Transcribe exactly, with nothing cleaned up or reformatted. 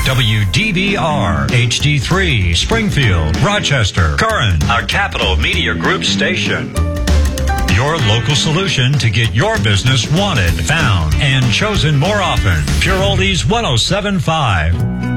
W D B R, H D three, Springfield, Rochester, Curran, a Capital Media Group station. Your local solution to get your business wanted, found, and chosen more often. Pure Oldies one oh seven point five.